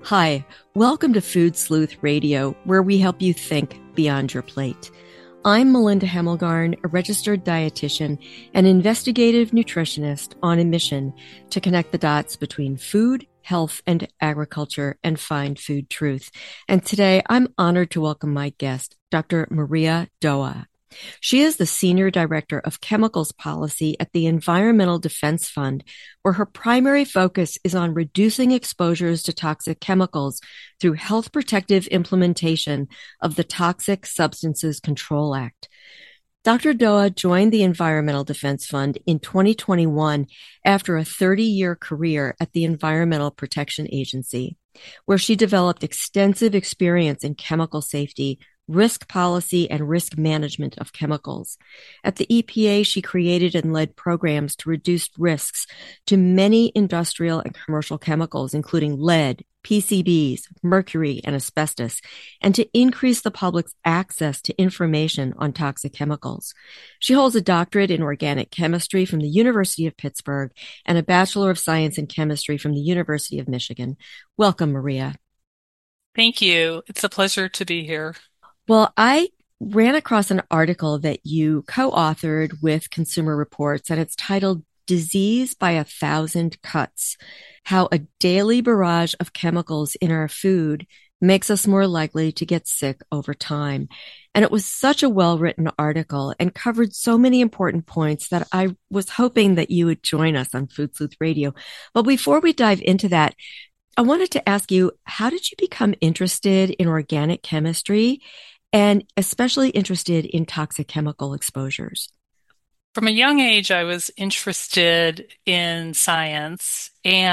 Hi, welcome to Food Sleuth Radio, where we help you think beyond your plate. I'm Melinda Hemmelgarn, a registered dietitian and investigative nutritionist on a mission to connect the dots between food, health, and agriculture and find food truth. And today I'm honored to welcome my guest, Dr. Maria Doa. She is the Senior Director of Chemicals Policy at the Environmental Defense Fund, where her primary focus is on reducing exposures to toxic chemicals through health protective implementation of the Toxic Substances Control Act. Dr. Doa joined the Environmental Defense Fund in 2021 after a 30-year career at the Environmental Protection Agency, where she developed extensive experience in chemical safety, risk policy, and risk management of chemicals. At the EPA, she created and led programs to reduce risks to many industrial and commercial chemicals, including lead, PCBs, mercury, and asbestos, and to increase the public's access to information on toxic chemicals. She holds a doctorate in organic chemistry from the University of Pittsburgh and a Bachelor of Science in Chemistry from the University of Michigan. Welcome, Maria. Thank you. It's a pleasure to be here. Well, I ran across an article that you co-authored with Consumer Reports, and it's titled Disease by a Thousand Cuts: How a Daily Barrage of Chemicals in Our Food Makes Us More Likely to Get Sick Over Time. And it was such a well-written article and covered so many important points that I was hoping that you would join us on Food Sleuth Radio. But before we dive into that, I wanted to ask you, how did you become interested in organic chemistry and especially interested in toxic chemical exposures? From a young age, I was interested in science.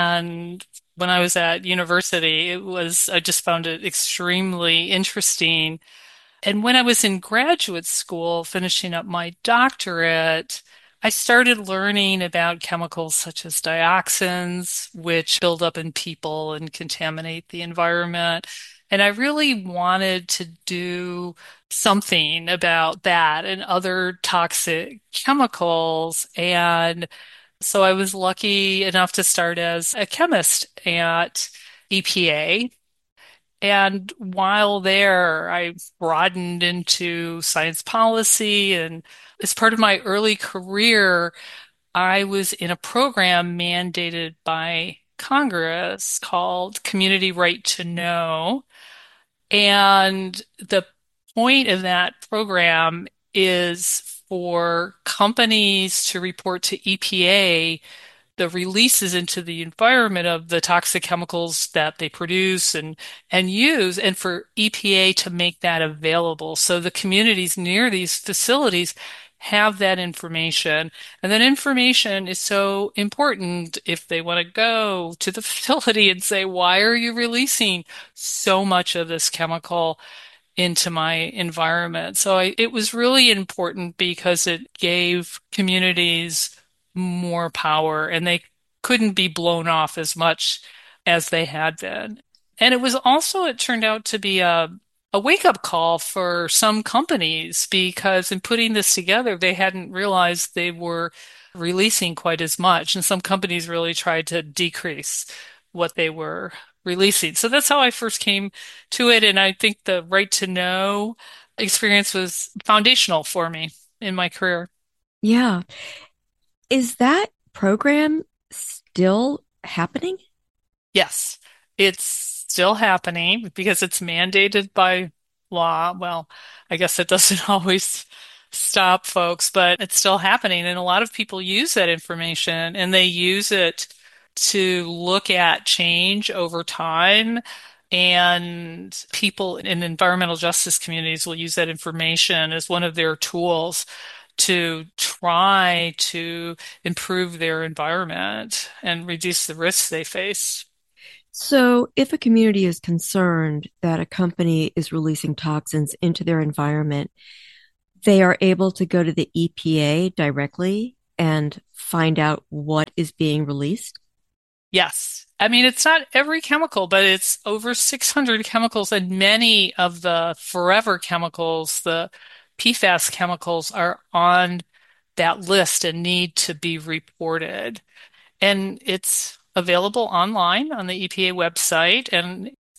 And when I was at university, I just found it extremely interesting. And when I was in graduate school, finishing up my doctorate, I started learning about chemicals such as dioxins, which build up in people and contaminate the environment. And I really wanted to do something about that and other toxic chemicals. And so I was lucky enough to start as a chemist at EPA. And while there, I broadened into science policy. And as part of my early career, I was in a program mandated by Congress called Community Right to Know. And the point of that program is for companies to report to EPA the releases into the environment of the toxic chemicals that they produce and use, and for EPA to make that available. So the communities near these facilities have that information. And that information is so important if they want to go to the facility and say, why are you releasing so much of this chemical into my environment? It was really important because it gave communities more power and they couldn't be blown off as much as they had been. And it was also, it turned out to be a wake-up call for some companies because in putting this together, they hadn't realized they were releasing quite as much. And some companies really tried to decrease what they were releasing. So that's how I first came to it. And I think the right to know experience was foundational for me in my career. Yeah. Is that program still happening? Yes, it's still happening because it's mandated by law. Well, I guess it doesn't always stop folks, but it's still happening. And a lot of people use that information and they use it to look at change over time. And people in environmental justice communities will use that information as one of their tools to try to improve their environment and reduce the risks they face. So, if a community is concerned that a company is releasing toxins into their environment, they are able to go to the EPA directly and find out what is being released. Yes. I mean, it's not every chemical, but it's over 600 chemicals, and many of the forever chemicals, the PFAS chemicals, are on that list and need to be reported. And it's available online on the EPA website. And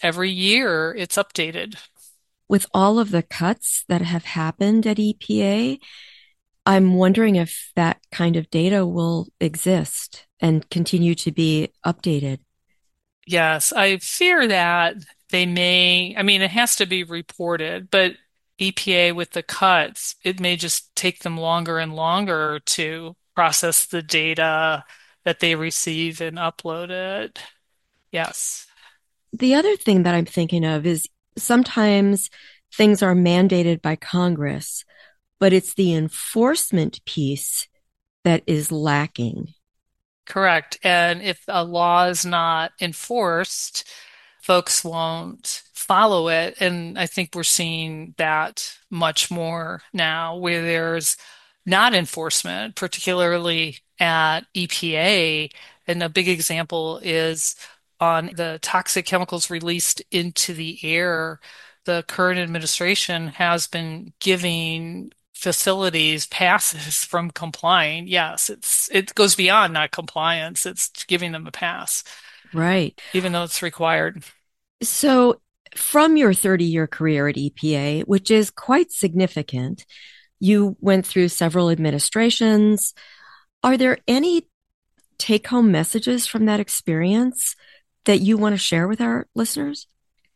every year it's updated. With all of the cuts that have happened at EPA, I'm wondering if that kind of data will exist and continue to be updated. Yes, I fear that they may, I mean, it has to be reported, but EPA with the cuts, it may just take them longer and longer to process the data that they receive and upload it. Yes, The other thing that I'm thinking of is sometimes things are mandated by Congress, but it's the enforcement piece that is lacking. correct. And if a law is not enforced, folks won't follow it. And I think we're seeing that much more now where there's not enforcement, particularly at EPA. And a big example is on the toxic chemicals released into the air. The current administration has been giving facilities passes from complying. Yes, it goes beyond not compliance. It's giving them a pass, Right. even though it's required. So, from your 30-year career at EPA, which is quite significant, you went through several administrations. Are there any take home messages from that experience that you want to share with our listeners?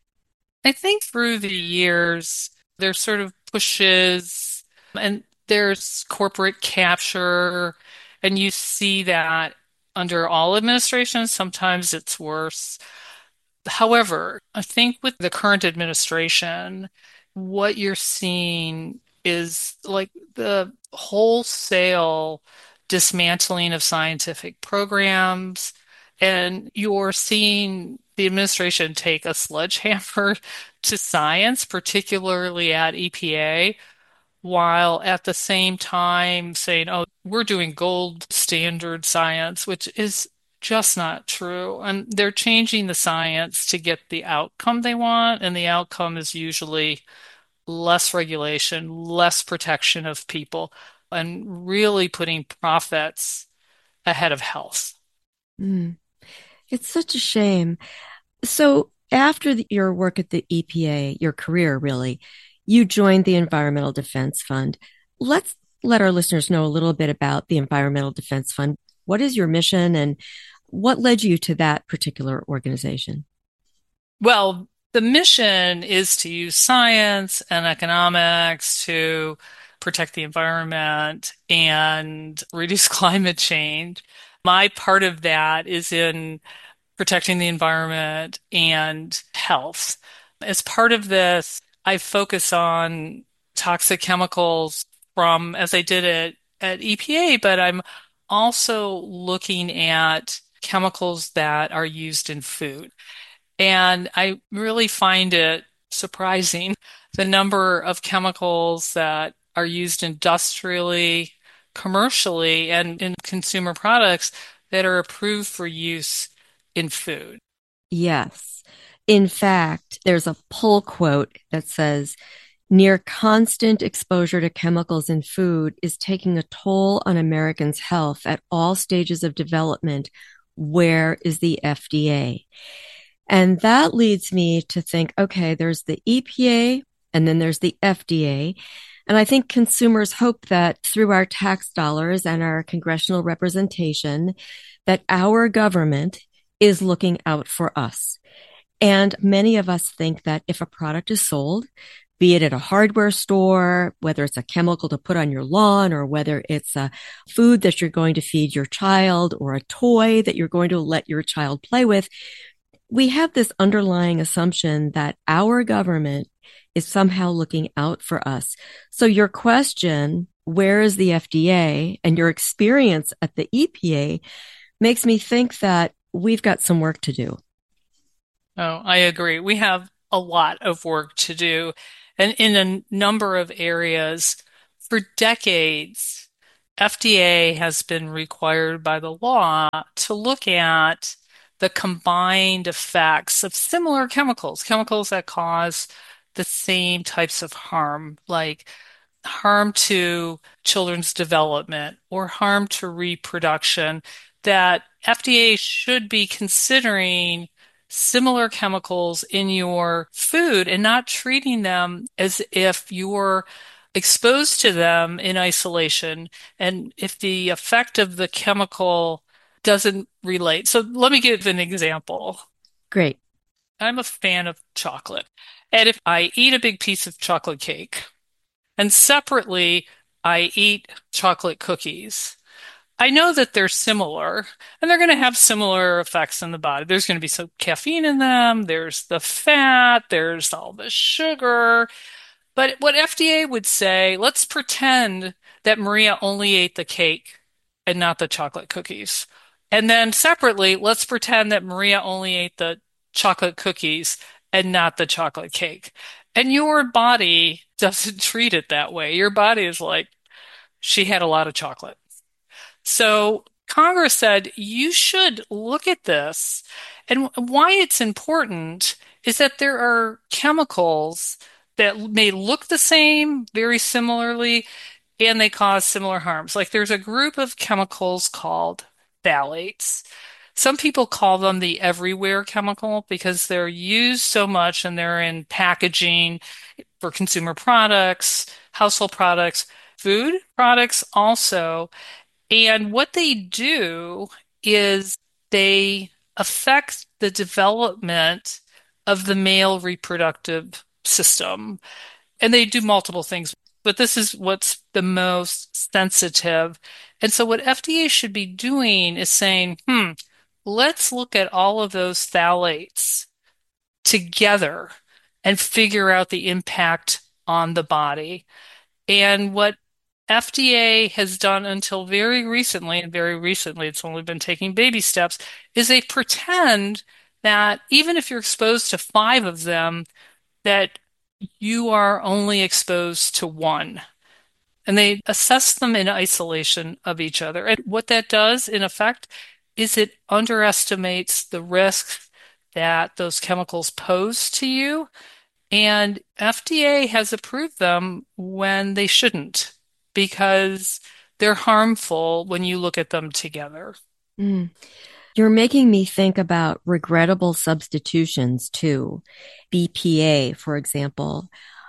I think through the years, there's sort of pushes and there's corporate capture, and you see that under all administrations, sometimes it's worse. However, I think with the current administration, what you're seeing is like the wholesale dismantling of scientific programs, and you're seeing the administration take a sledgehammer to science, particularly at EPA, while at the same time saying, oh, we're doing gold standard science, which is just not true. And they're changing the science to get the outcome they want, and the outcome is usually less regulation, less protection of people, and really putting profits ahead of health. Mm, it's such a shame. So, after your work at the EPA, your career really, you joined the Environmental Defense Fund. Let's let our listeners know a little bit about the Environmental Defense Fund. What is your mission and what led you to that particular organization? Well, the mission is to use science and economics to protect the environment and reduce climate change. My part of that is in protecting the environment and health. As part of this, I focus on toxic chemicals from, as I did it at EPA, but I'm also looking at chemicals that are used in food. And I really find it surprising the number of chemicals that are used industrially, commercially, and in consumer products that are approved for use in food. Yes. In fact, there's a pull quote that says, near constant exposure to chemicals in food is taking a toll on Americans' health at all stages of development. Where is the FDA? And that leads me to think, okay, there's the EPA and then there's the FDA. And I think consumers hope that through our tax dollars and our congressional representation, that our government is looking out for us. And many of us think that if a product is sold, be it at a hardware store, whether it's a chemical to put on your lawn or whether it's a food that you're going to feed your child or a toy that you're going to let your child play with, we have this underlying assumption that our government is somehow looking out for us. So your question, where is the FDA, and your experience at the EPA makes me think that we've got some work to do. Oh, I agree. We have a lot of work to do, and in a number of areas. For decades, FDA has been required by the law to look at the combined effects of similar chemicals, chemicals that cause the same types of harm, like harm to children's development or harm to reproduction, that FDA should be considering similar chemicals in your food and not treating them as if you're exposed to them in isolation and if the effect of the chemical doesn't relate. So let me give an example. Great. I'm a fan of chocolate. And if I eat a big piece of chocolate cake and separately I eat chocolate cookies, I know that they're similar and they're going to have similar effects in the body. There's going to be some caffeine in them. There's the fat. There's all the sugar. But what FDA would say, let's pretend that Maria only ate the cake and not the chocolate cookies. And then separately, let's pretend that Maria only ate the chocolate cookies and not the chocolate cake. And your body doesn't treat it that way. Your body is like, she had a lot of chocolate. So Congress said you should look at this. And why it's important is that there are chemicals that may look the same, very similarly, and they cause similar harms. Like there's a group of chemicals called phthalates. Some people call them the everywhere chemical because they're used so much and they're in packaging for consumer products, household products, food products also. And what they do is they affect the development of the male reproductive system. And they do multiple things, but this is what's the most sensitive. And so what FDA should be doing is saying, let's look at all of those phthalates together and figure out the impact on the body. And what FDA has done until very recently, and very recently it's only been taking baby steps, is they pretend that even if you're exposed to five of them, that you are only exposed to one. And they assess them in isolation of each other. And what that does, in effect, is it underestimates the risks that those chemicals pose to you. And FDA has approved them when they shouldn't because they're harmful when you look at them together. Mm. You're making me think about regrettable substitutions too. BPA, for example.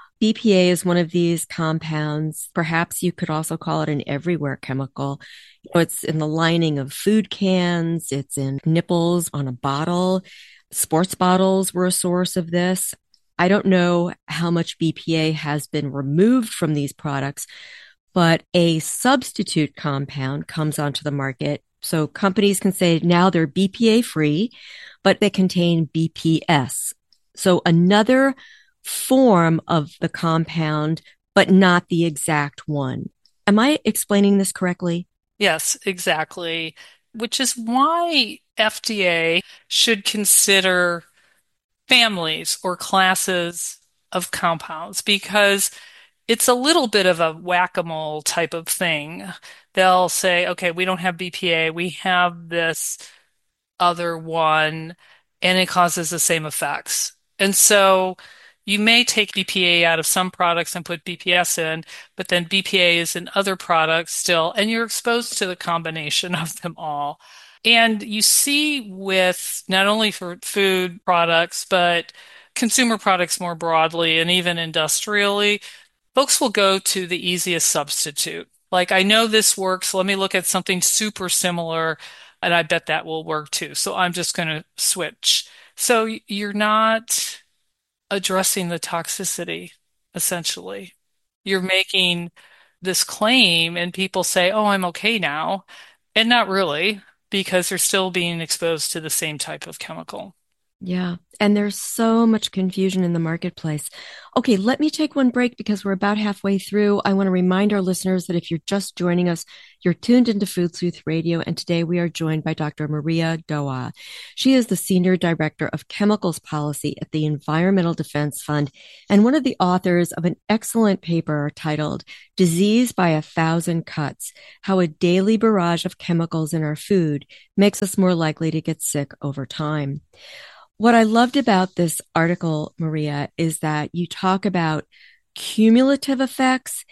BPA is one of these compounds. Perhaps you could also call it an everywhere chemical. It's in the lining of food cans. It's in nipples on a bottle. Sports bottles were a source of this. I don't know how much BPA has been removed from these products, but a substitute compound comes onto the market. So companies can say now they're BPA free, but they contain BPS. So another form of the compound, but not the exact one. Am I explaining this correctly? Yes, exactly. Which is why FDA should consider families or classes of compounds because it's a little bit of a whack-a-mole type of thing. They'll say, okay, we don't have BPA, we have this other one, and it causes the same effects. And so you may take BPA out of some products and put BPS in, but then BPA is in other products still, and you're exposed to the combination of them all. And you see with not only for food products, but consumer products more broadly and even industrially, folks will go to the easiest substitute. Like, I know this works. Let me look at something super similar, and I bet that will work too. So I'm just going to switch. So you're not addressing the toxicity, essentially. You're making this claim, and people say, oh, I'm okay now. And not really, because they're still being exposed to the same type of chemical. Yeah. And there's so much confusion in the marketplace. Okay, let me take one break because we're about halfway through. I want to remind our listeners that if you're just joining us, you're tuned into Food Sleuth Radio, and today we are joined by Dr. Maria Doa. She is the Senior Director of Chemicals Policy at the Environmental Defense Fund and one of the authors of an excellent paper titled Disease by a Thousand Cuts: How a Daily Barrage of Chemicals in Our Food Makes Us More Likely to Get Sick Over Time. What I loved about this article, Maria, is that you talk about cumulative effects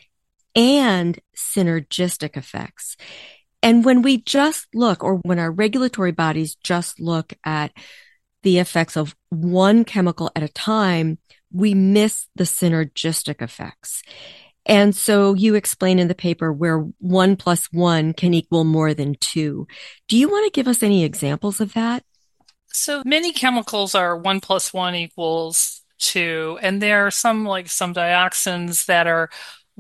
and synergistic effects. And when we just look, or when our regulatory bodies just look at the effects of one chemical at a time, we miss the synergistic effects. And so you explain in the paper where 1 + 1 can equal more than two. Do you want to give us any examples of that? So many chemicals are 1 + 1 = 2, and there are some, like some dioxins, that are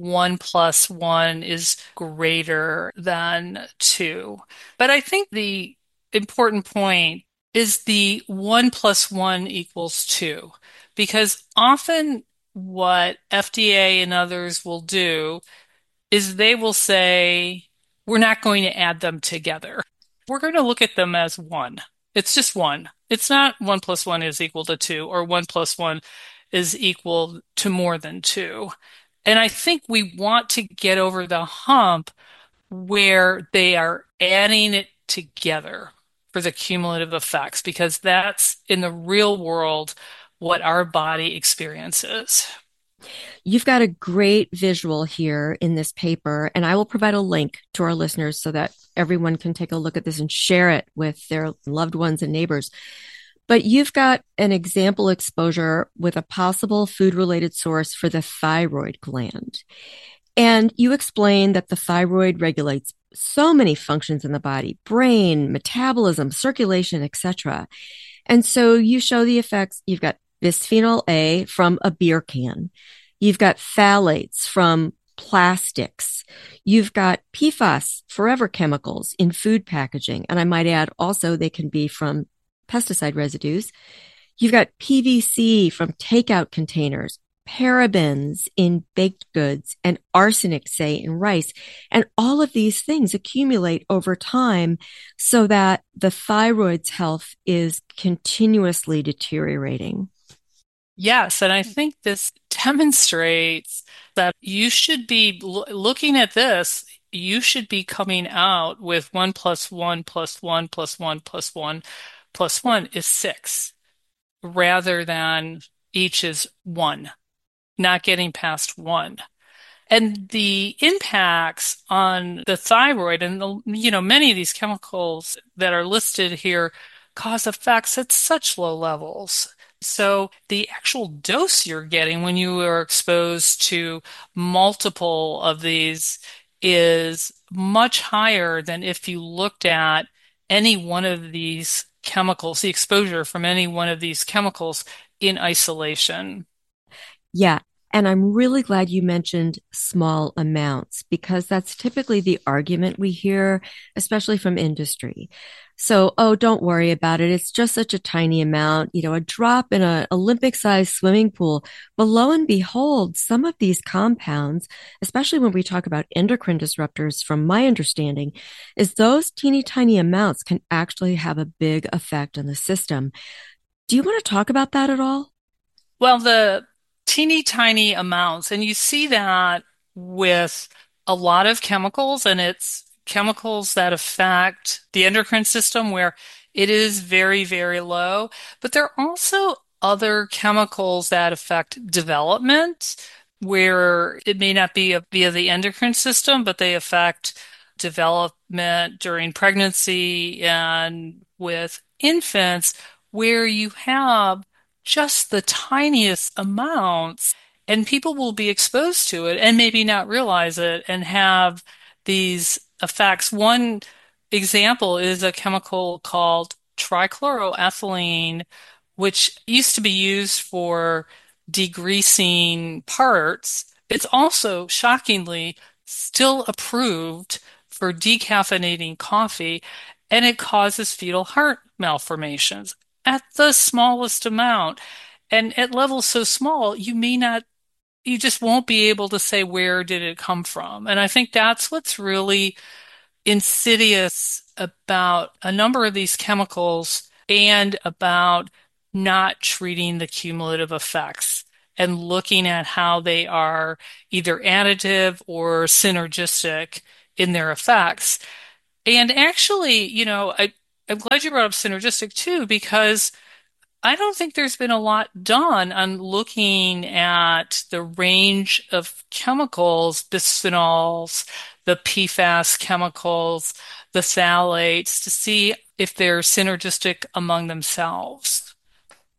1 + 1 is greater than 2. But I think the important point is the 1 + 1 = 2, because often what FDA and others will do is they will say, we're not going to add them together. We're going to look at them as one. It's just one. It's not 1 + 1 is equal to 2, or 1 + 1 is equal to more than 2. And I think we want to get over the hump where they are adding it together for the cumulative effects, because that's in the real world what our body experiences. You've got a great visual here in this paper, and I will provide a link to our listeners so that everyone can take a look at this and share it with their loved ones and neighbors. But you've got an example exposure with a possible food related source for the thyroid gland. And you explain that the thyroid regulates so many functions in the body, brain, metabolism, circulation, etc. And so you show the effects. You've got bisphenol A from a beer can. You've got phthalates from plastics. You've got PFAS, forever chemicals in food packaging. And I might add also they can be from pesticide residues. You've got PVC from takeout containers, parabens in baked goods, and arsenic, say, in rice. And all of these things accumulate over time so that the thyroid's health is continuously deteriorating. Yes, and I think this demonstrates that you should be looking at this, you should be coming out with 1 + 1 + 1 + 1 + 1 is 6, rather than each is 1, not getting past 1. And the impacts on the thyroid and many of these chemicals that are listed here cause effects at such low levels. So the actual dose you're getting when you are exposed to multiple of these is much higher than if you looked at any one of these chemicals, the exposure from any one of these chemicals in isolation. Yeah. And I'm really glad you mentioned small amounts because that's typically the argument we hear, especially from industry. So, oh, don't worry about it. It's just such a tiny amount, a drop in an Olympic sized swimming pool. But lo and behold, some of these compounds, especially when we talk about endocrine disruptors, from my understanding, is those teeny tiny amounts can actually have a big effect on the system. Do you want to talk about that at all? Well, the teeny tiny amounts, and you see that with a lot of chemicals, and it's chemicals that affect the endocrine system where it is very, very low. But there are also other chemicals that affect development where it may not be via the endocrine system, but they affect development during pregnancy and with infants, where you have just the tiniest amounts, and people will be exposed to it and maybe not realize it and have these effects. One example is a chemical called trichloroethylene, which used to be used for degreasing parts. It's also shockingly still approved for decaffeinating coffee, and it causes fetal heart malformations at the smallest amount. And at levels so small, you just won't be able to say where did it come from. And I think that's what's really insidious about a number of these chemicals and about not treating the cumulative effects and looking at how they are either additive or synergistic in their effects. And actually, I'm glad you brought up synergistic too, because I don't think there's been a lot done on looking at the range of chemicals, bisphenols, the PFAS chemicals, the phthalates, to see if they're synergistic among themselves.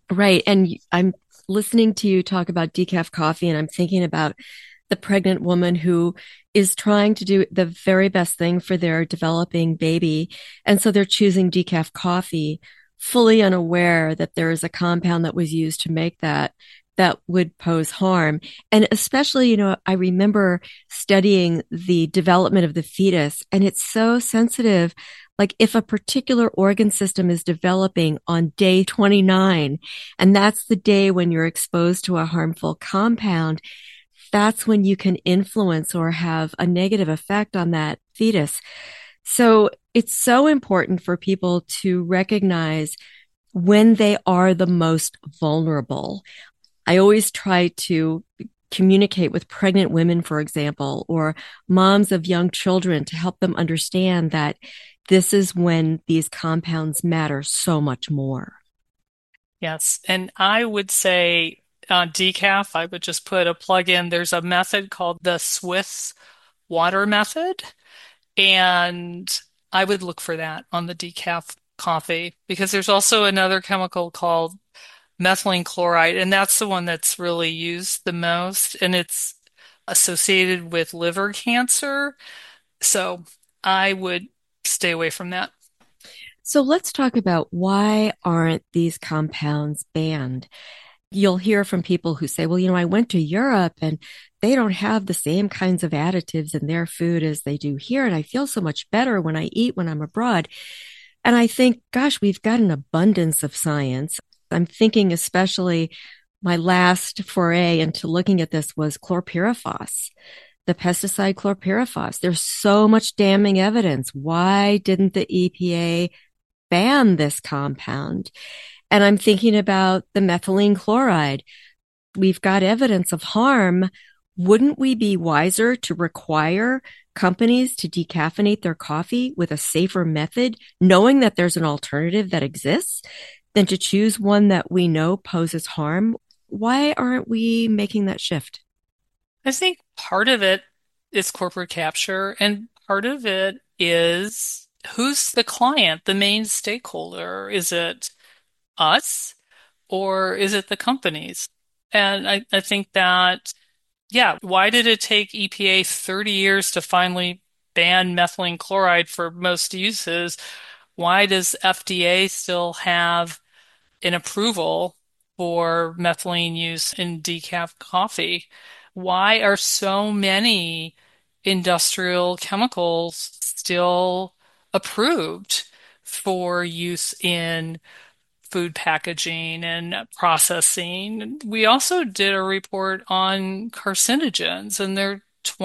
Right. And I'm listening to you talk about decaf coffee, and I'm thinking about the pregnant woman who is trying to do the very best thing for their developing baby. And so they're choosing decaf coffee, fully unaware that there is a compound that was used to make that would pose harm. And especially, I remember studying the development of the fetus, and it's so sensitive. Like if a particular organ system is developing on day 29, and that's the day when you're exposed to a harmful compound, that's when you can influence or have a negative effect on that fetus. So it's so important for people to recognize when they are the most vulnerable. I always try to communicate with pregnant women, for example, or moms of young children to help them understand that this is when these compounds matter so much more. Yes. And I would say decaf, I would just put a plug in. There's a method called the Swiss water method. And I would look for that on the decaf coffee because there's also another chemical called methylene chloride, and that's the one that's really used the most, and it's associated with liver cancer. So I would stay away from that. So let's talk about why aren't these compounds banned? You'll hear from people who say, well, I went to Europe and they don't have the same kinds of additives in their food as they do here. And I feel so much better when I eat when I'm abroad. And I think, gosh, we've got an abundance of science. I'm thinking especially my last foray into looking at this was chlorpyrifos, the pesticide chlorpyrifos. There's so much damning evidence. Why didn't the EPA ban this compound? And I'm thinking about the methylene chloride. We've got evidence of harm. Wouldn't we be wiser to require companies to decaffeinate their coffee with a safer method, knowing that there's an alternative that exists, than to choose one that we know poses harm? Why aren't we making that shift? I think part of it is corporate capture, and part of it is who's the client, the main stakeholder? Is it us or is it the companies? And I think that, yeah, why did it take EPA 30 years to finally ban methylene chloride for most uses? Why does FDA still have an approval for methylene use in decaf coffee? Why are so many industrial chemicals still approved for use in food packaging and processing? We also did a report on carcinogens, and there are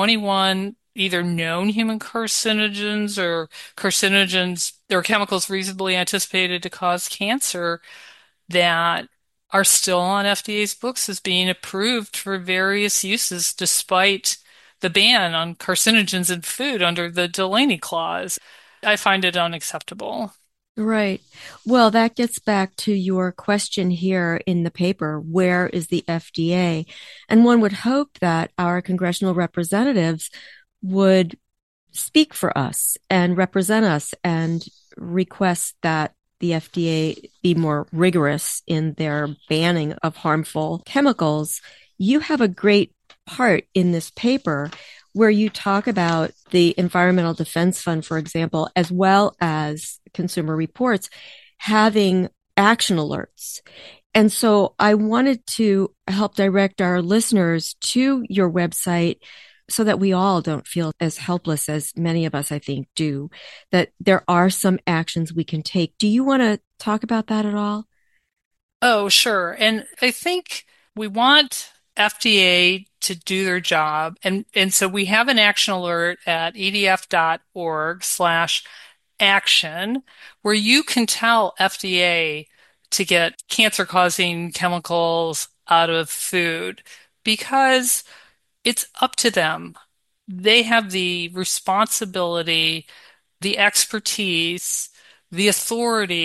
21 either known human carcinogens or carcinogens or chemicals reasonably anticipated to cause cancer that are still on FDA's books as being approved for various uses despite the ban on carcinogens in food under the Delaney Clause. I find it unacceptable. Right. Well, that gets back to your question here in the paper. Where is the FDA? And one would hope that our congressional representatives would speak for us and represent us and request that the FDA be more rigorous in their banning of harmful chemicals. You have a great part in this paper where you talk about the Environmental Defense Fund, for example, as well as Consumer Reports having action alerts. And so I wanted to help direct our listeners to your website so that we all don't feel as helpless as many of us, I think, do, that there are some actions we can take. Do you want to talk about that at all? Oh, sure. And I think we want FDA to do their job. And so we have an action alert at edf.org/action where you can tell FDA to get cancer-causing chemicals out of food because it's up to them. They have the responsibility, the expertise, the authority